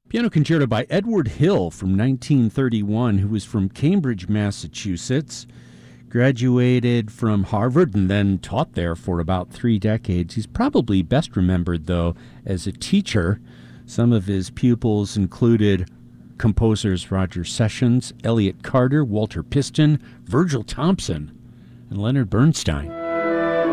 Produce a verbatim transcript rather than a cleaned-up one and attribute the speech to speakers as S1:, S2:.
S1: Piano Concerto by Edward Hill from nineteen thirty-one, who was from Cambridge, Massachusetts, graduated from Harvard and then taught there for about three decades. He's probably best remembered, though, as a teacher. Some of his pupils included composers Roger Sessions, Elliott Carter, Walter Piston, Virgil Thompson, and Leonard Bernstein.